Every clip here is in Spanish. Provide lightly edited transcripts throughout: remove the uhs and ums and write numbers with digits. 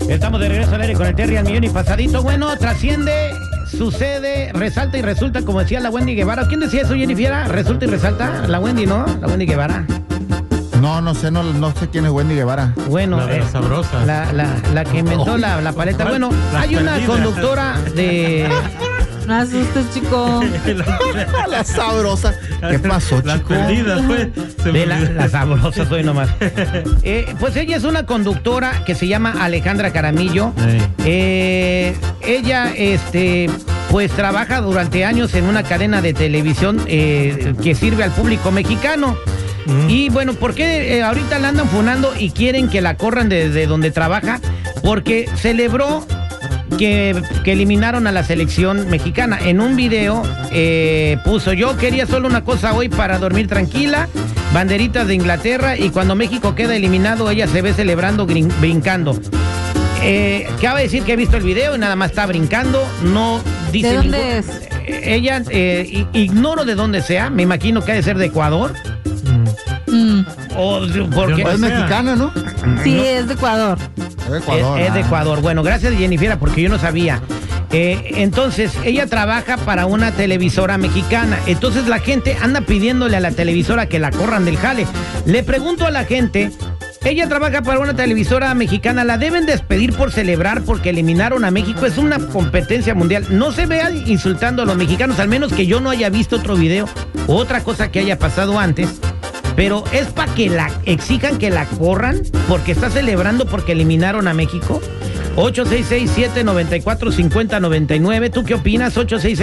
Estamos de regreso al aire con el Terry al millón y pasadito. Bueno, trasciende, sucede, resalta y resulta, como decía la Wendy Guevara. ¿Quién decía eso, Jennifer? ¿Resulta y resalta? La Wendy, ¿no? La Wendy Guevara. No sé quién es Wendy Guevara. Bueno, la de la sabrosa. La que inventó la paleta. Bueno, hay una conductora de... No asustes, chico. La sabrosa. ¿Qué pasó, La chico? perdida, pues. De la sabrosa soy nomás. Pues ella es una conductora que se llama Alejandra Caramillo. Ella, pues trabaja durante años en una cadena de televisión que sirve al público mexicano. Y bueno, ¿por qué ahorita la andan funando y quieren que la corran de donde trabaja? Porque celebró que eliminaron a la selección mexicana. En un video puso: yo quería solo una cosa hoy para dormir tranquila, banderitas de Inglaterra, y cuando México queda eliminado ella se ve celebrando, brincando. Cabe decir que he visto el video y nada más está brincando, no dice ¿de dónde es? Ella, ignoro de dónde sea, me imagino que ha de ser de Ecuador. O porque Es mexicana, ¿no? Sí, es de Ecuador. Es de Ecuador. Es de Ecuador. Bueno, gracias, Jennifer, porque yo no sabía. Entonces, ella trabaja para una televisora mexicana. Entonces, la gente anda pidiéndole a la televisora que la corran del jale. Le pregunto a la gente, ella trabaja para una televisora mexicana, ¿la deben despedir por celebrar porque eliminaron a México? Es una competencia mundial. No se vea insultando a los mexicanos, al menos que yo no haya visto otro video o otra cosa que haya pasado antes. Pero es para que la exijan que la corran porque está celebrando porque eliminaron a México. 866-794-5099. ¿Tú qué opinas?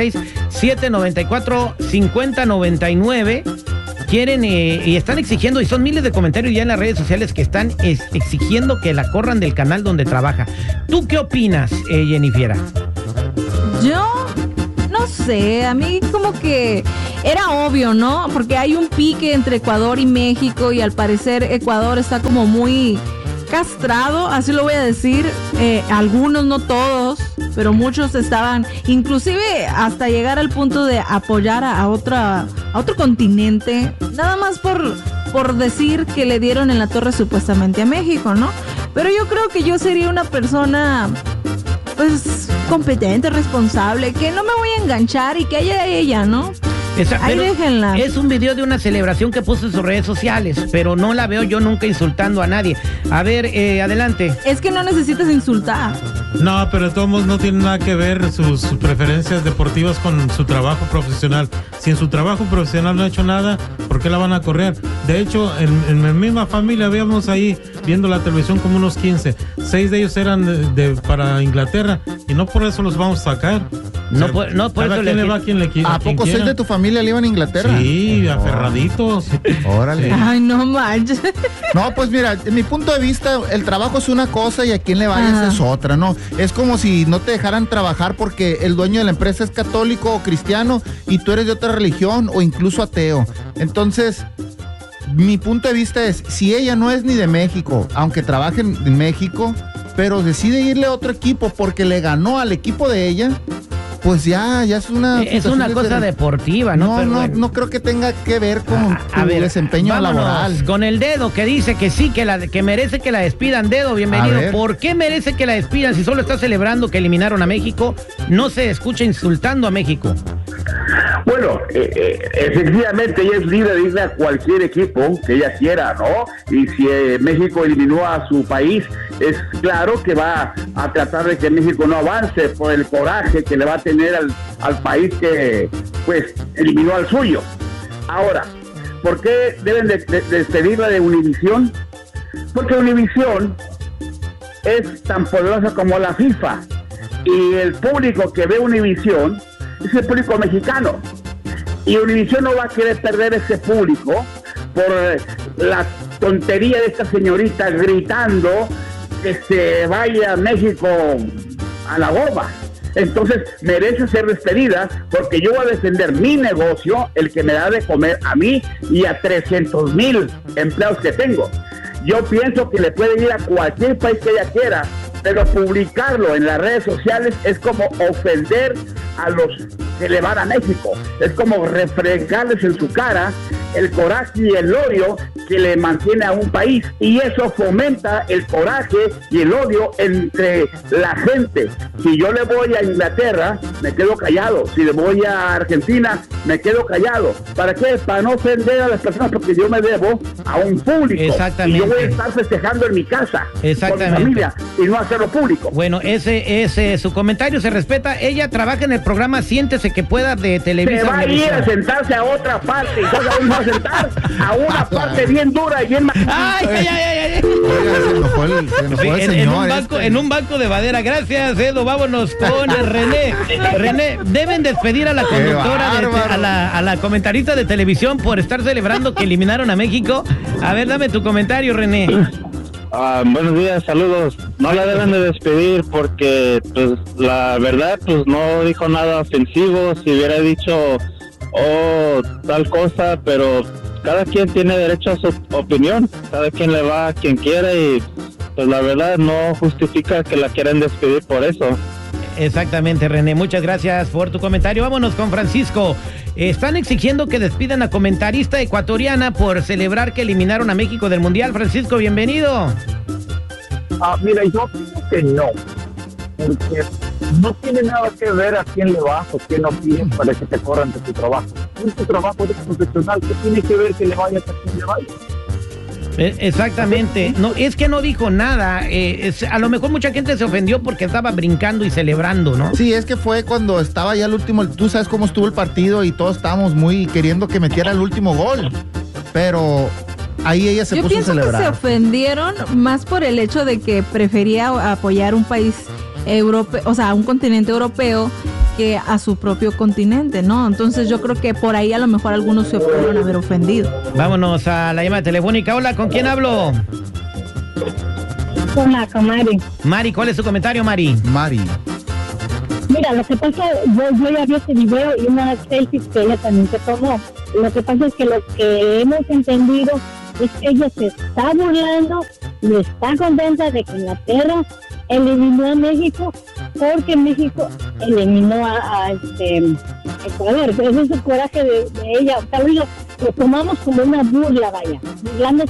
866-794-5099. Quieren y están exigiendo, y son miles de comentarios ya en las redes sociales que están exigiendo que la corran del canal donde trabaja. ¿Tú qué opinas, Jennifer? Yo no sé, a mí como que era obvio, ¿no? Porque hay un pique entre Ecuador y México y al parecer Ecuador está como muy castrado, así lo voy a decir. Algunos, no todos, pero muchos estaban, inclusive hasta llegar al punto de apoyar a otro continente, nada más por decir que le dieron en la torre supuestamente a México, ¿no? Pero yo creo que yo sería una persona, pues, competente, responsable, que no me voy a enganchar y que haya ella, ¿no? Ahí déjenla. Es un video de una celebración que puso en sus redes sociales, pero no la veo yo nunca insultando a nadie. A ver, adelante. Es que no necesitas insultar. No, pero de todos modos no tiene nada que ver sus preferencias deportivas con su trabajo profesional. Si en su trabajo profesional no ha hecho nada, ¿por qué la van a correr? De hecho, en mi misma familia habíamos ahí viendo la televisión como unos 15. 6 de ellos eran para Inglaterra y no por eso los vamos a sacar. No por eso le va a quien le quiera. ¿A poco 6 de tu familia le iban a Inglaterra? Sí, aferraditos. Órale. Ay, no manches. No, pues mira, en mi punto de vista, el trabajo es una cosa y a quien le vayas es otra, ¿no? Es como si no te dejaran trabajar porque el dueño de la empresa es católico o cristiano y tú eres de otra religión o incluso ateo. Entonces, mi punto de vista es, si ella no es ni de México, aunque trabaje en México, pero decide irle a otro equipo porque le ganó al equipo de ella, pues ya es una... Es una cosa deportiva, ¿no? No creo que tenga que ver con tu desempeño laboral. Con el dedo que dice que sí, que merece que la despidan. Dedo, bienvenido. ¿Por qué merece que la despidan si solo está celebrando que eliminaron a México? No se escucha insultando a México. Bueno, efectivamente ella es libre de ir a cualquier equipo que ella quiera, ¿no? Y si México eliminó a su país, es claro que va a tratar de que México no avance por el coraje que le va a tener al país que, pues, eliminó al suyo. Ahora, ¿por qué deben de despedirla de Univisión? Porque Univisión es tan poderosa como la FIFA y el público que ve Univisión es el público mexicano y Univisión no va a querer perder ese público por la tontería de esta señorita gritando que se vaya a México a la goma. Entonces merece ser despedida porque yo voy a defender mi negocio, el que me da de comer a mí y a 300,000 empleados que tengo. Yo pienso que le puede ir a cualquier país que ella quiera, pero publicarlo en las redes sociales es como ofender a los que le van a México. Es como refregarles en su cara el coraje y el odio que le mantiene a un país, y eso fomenta el coraje y el odio entre la gente. Si yo le voy a Inglaterra, me quedo callado. Si le voy a Argentina, me quedo callado. ¿Para qué? Para no ofender a las personas, porque yo me debo a un público. Exactamente. Y yo voy a estar festejando en mi casa con mi familia y no hacerlo público. Bueno, ese su comentario se respeta. Ella trabaja en el programa Siéntese que pueda de Televisa. Se va a ir a sentarse a otra parte, y entonces aún va a sentar a una parte bien dura y bien... ¡Ay! Oiga, se enojó el señor. En un banco de madera. Gracias, Edo. Vámonos con René. René, deben despedir a la conductora, a la comentarista de televisión por estar celebrando que eliminaron a México. A ver, dame tu comentario, René. Buenos días, saludos. No la deben de despedir porque, pues, la verdad, pues, no dijo nada ofensivo. Si hubiera dicho, tal cosa, pero cada quien tiene derecho a su opinión. Cada quien le va a quien quiere y, pues, la verdad no justifica que la quieran despedir por eso. Exactamente, René. Muchas gracias por tu comentario. Vámonos con Francisco. Están exigiendo que despidan a comentarista ecuatoriana por celebrar que eliminaron a México del Mundial. Francisco, bienvenido. Mira, yo opino que no, porque no tiene nada que ver a quién le vas o quién no quién para que te corran de tu trabajo. Es tu trabajo de profesional, ¿qué tiene que ver que le vayas a quien le vaya? Exactamente. No, es que no dijo nada. A lo mejor mucha gente se ofendió porque estaba brincando y celebrando, ¿no? Sí, es que fue cuando estaba ya el último. Tú sabes cómo estuvo el partido y todos estábamos muy queriendo que metiera el último gol. Pero ahí ella se puso a celebrar. Yo pienso que se ofendieron más por el hecho de que prefería apoyar un país europeo, o sea, un continente europeo, que a su propio continente, ¿no? Entonces yo creo que por ahí a lo mejor algunos se pudieron haber ofendido. Vámonos a la llamada telefónica. Hola, ¿con quién hablo? Hola, con Mari. Mari, ¿cuál es tu comentario, Mari? Mari. Mira, lo que pasa, yo ya vi ese video y una selfie que ella también se tomó. Lo que pasa es que lo que hemos entendido es que ella se está burlando y está contenta de que Inglaterra eliminó a México porque México eliminó a Ecuador. Ese es el coraje de ella. Tal vez lo tomamos como una burla, vaya, burlando